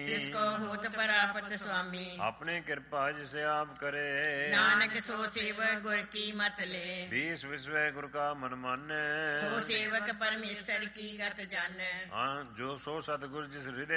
ਤਿਸਕੋ ਹੋਤ ਪ੍ਰਾਪਤ ਸੁਆਮੀ। ਆਪਣੀ ਕਿਰਪਾ ਜਿਸ ਆਪ ਕਰੇ, ਨਾਨਕ ਸੋ ਸੇਵਕ ਗੁਰ ਕੀ ਮਤ ਲੈ। ਵੀਸ ਵਿਸਵੇ ਗੁਰ ਕਾ ਮਨ ਮਾਨੈ, ਸੋ ਸੇਵਕ ਪਰਮੇਸ਼ਰ ਕੀ ਗਤ ਜਾਣੈ। ਜੋ ਸੋ ਸਤਿਗੁਰ ਜਿਸ ਹਿਰਦੇ